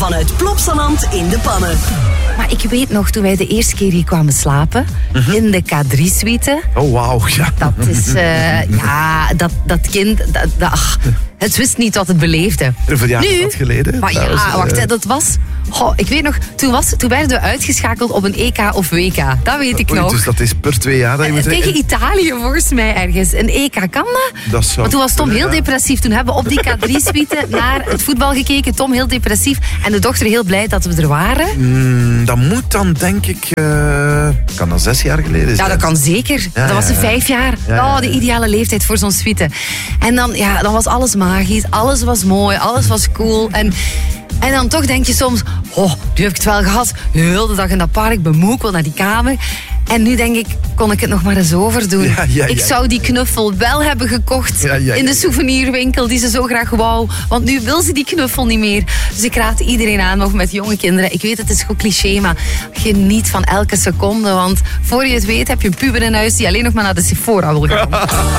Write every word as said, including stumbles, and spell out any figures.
vanuit Plopsaland in de Pannen. Maar ik weet nog, toen wij de eerste keer hier kwamen slapen, mm-hmm. in de K drie suite. Oh, wauw, ja. Dat is, uh, ja, dat, dat kind, dat, dat, ach, het wist niet wat het beleefde. Hoeveel jaar nu, is dat geleden? Maar ja, was, uh... wacht, hè, dat was... Goh, ik weet nog, toen, was, toen werden we uitgeschakeld op een E K of W K. Dat weet ik Oei, nog. Dus dat is per twee jaar dat je moet... Tegen Italië, volgens mij, ergens. Een E K, kan dat? dat zou... Maar toen was Tom heel ja. depressief. Toen hebben we op die K drie suite naar het voetbal gekeken. Tom heel depressief. En de dochter heel blij dat we er waren. Mm, dat moet dan, denk ik... Uh... Kan dat zes jaar geleden zijn? Ja, dat kan zeker. Ja, dat was een ja, ja. vijf jaar. Ja, ja, ja. Oh, de ideale leeftijd voor zo'n suite. En dan, ja, dan was alles magisch. Alles was mooi. Alles was cool. En... En dan toch denk je soms, oh, nu heb ik het wel gehad. Heel de dag in dat park, bemoe ik wel naar die kamer. En nu denk ik, kon ik het nog maar eens overdoen. Ja, ja, ik ja, zou die knuffel wel hebben gekocht ja, ja, in de ja. souvenirwinkel die ze zo graag wou. Want nu wil ze die knuffel niet meer. Dus ik raad iedereen aan, nog met jonge kinderen. Ik weet, het is goed cliché, maar geniet van elke seconde. Want voor je het weet heb je een puber in huis die alleen nog maar naar de Sephora wil gaan.